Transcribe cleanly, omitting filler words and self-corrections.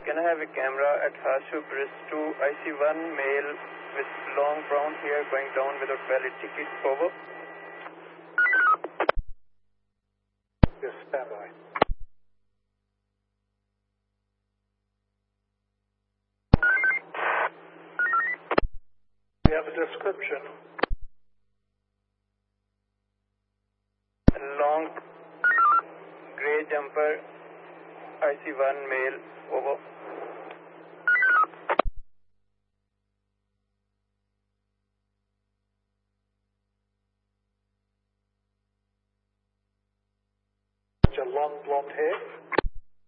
can I have a camera at Harshu Bridge 2, IC1 male with long brown hair going down without valid ticket, over. Yes, stand by. We have a description. Long grey jumper, IC1 male, over. Long blonde hair.